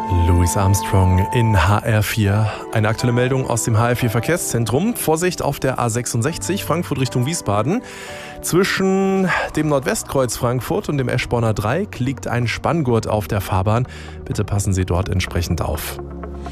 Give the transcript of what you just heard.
Louis Armstrong in HR4. Eine aktuelle Meldung aus dem HR4 Verkehrszentrum. Vorsicht auf der A66 Frankfurt Richtung Wiesbaden. Zwischen dem Nordwestkreuz Frankfurt und dem Eschborner Dreieck liegt ein Spanngurt auf der Fahrbahn. Bitte passen Sie dort entsprechend auf.